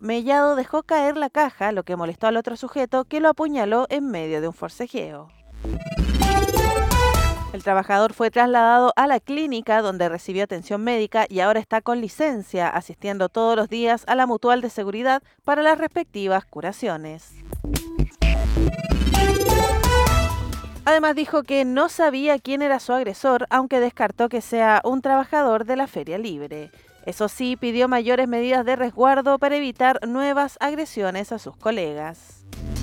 Mellado dejó caer la caja, lo que molestó al otro sujeto, que lo apuñaló en medio de un forcejeo. El trabajador fue trasladado a la clínica donde recibió atención médica y ahora está con licencia, asistiendo todos los días a la Mutual de Seguridad para las respectivas curaciones. Además dijo que no sabía quién era su agresor, aunque descartó que sea un trabajador de la Feria Libre. Eso sí, pidió mayores medidas de resguardo para evitar nuevas agresiones a sus colegas.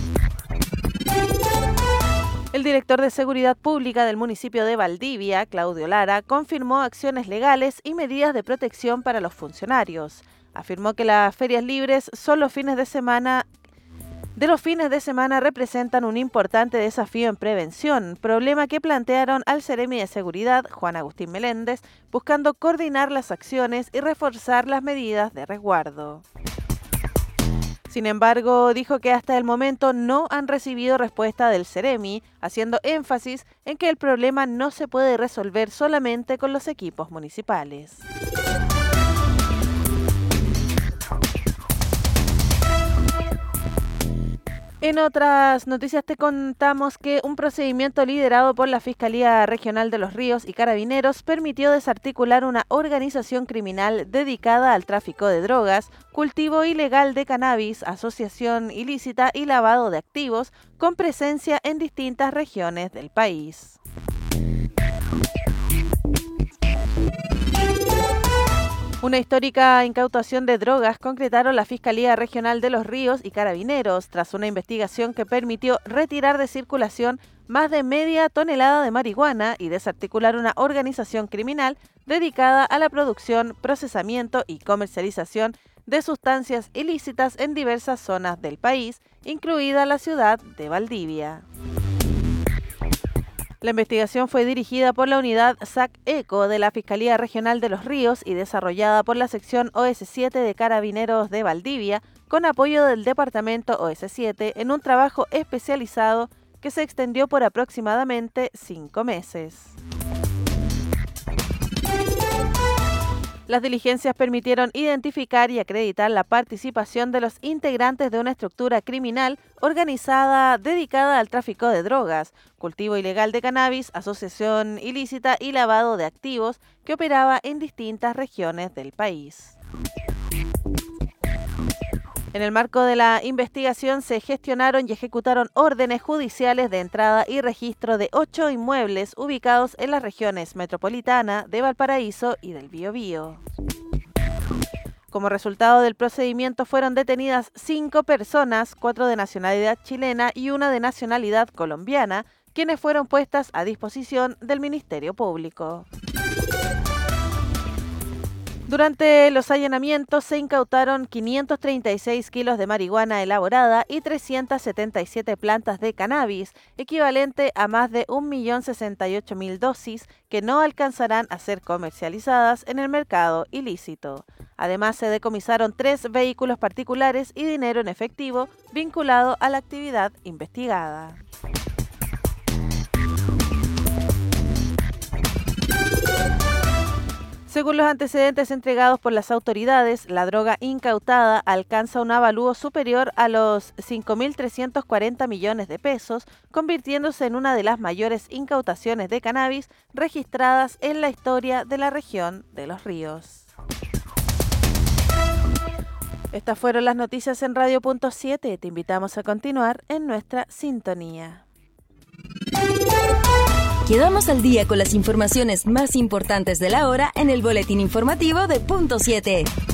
El director de Seguridad Pública del municipio de Valdivia, Claudio Lara, confirmó acciones legales y medidas de protección para los funcionarios. Afirmó que las ferias libres son los fines de semana representan un importante desafío en prevención, problema que plantearon al Seremi de Seguridad, Juan Agustín Meléndez, buscando coordinar las acciones y reforzar las medidas de resguardo. Sin embargo, dijo que hasta el momento no han recibido respuesta del Seremi, haciendo énfasis en que el problema no se puede resolver solamente con los equipos municipales. En otras noticias te contamos que un procedimiento liderado por la Fiscalía Regional de Los Ríos y Carabineros permitió desarticular una organización criminal dedicada al tráfico de drogas, cultivo ilegal de cannabis, asociación ilícita y lavado de activos, con presencia en distintas regiones del país. Una histórica incautación de drogas concretaron la Fiscalía Regional de Los Ríos y Carabineros tras una investigación que permitió retirar de circulación más de media tonelada de marihuana y desarticular una organización criminal dedicada a la producción, procesamiento y comercialización de sustancias ilícitas en diversas zonas del país, incluida la ciudad de Valdivia. La investigación fue dirigida por la unidad SAC-ECO de la Fiscalía Regional de Los Ríos y desarrollada por la sección OS7 de Carabineros de Valdivia, con apoyo del departamento OS7 en un trabajo especializado que se extendió por aproximadamente 5 meses. Las diligencias permitieron identificar y acreditar la participación de los integrantes de una estructura criminal organizada dedicada al tráfico de drogas, cultivo ilegal de cannabis, asociación ilícita y lavado de activos que operaba en distintas regiones del país. En el marco de la investigación se gestionaron y ejecutaron órdenes judiciales de entrada y registro de 8 inmuebles ubicados en las regiones metropolitana, de Valparaíso y del Biobío. Como resultado del procedimiento fueron detenidas 5 personas, 4 de nacionalidad chilena y 1 de nacionalidad colombiana, quienes fueron puestas a disposición del Ministerio Público. Durante los allanamientos se incautaron 536 kilos de marihuana elaborada y 377 plantas de cannabis, equivalente a más de 1.068.000 dosis que no alcanzarán a ser comercializadas en el mercado ilícito. Además, se decomisaron 3 vehículos particulares y dinero en efectivo vinculado a la actividad investigada. Según los antecedentes entregados por las autoridades, la droga incautada alcanza un avalúo superior a los 5.340 millones de pesos, convirtiéndose en una de las mayores incautaciones de cannabis registradas en la historia de la región de Los Ríos. Estas fueron las noticias en Radio.7. Te invitamos a continuar en nuestra sintonía. Quedamos al día con las informaciones más importantes de la hora en el boletín informativo de Punto 7.